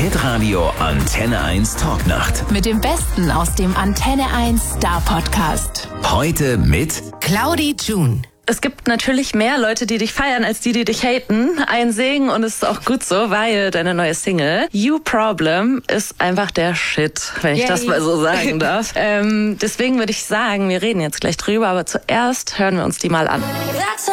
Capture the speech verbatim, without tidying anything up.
Hitradio Antenne eins Talknacht. Mit dem Besten aus dem Antenne eins Star Podcast. Heute mit Claudi June. Es gibt natürlich mehr Leute, die dich feiern, als die, die dich haten. Ein Segen, und es ist auch gut so, weil deine neue Single You Problem ist einfach der Shit, wenn ich Yay. das mal so sagen darf. ähm, deswegen würde ich sagen, wir reden jetzt gleich drüber, aber zuerst hören wir uns die mal an.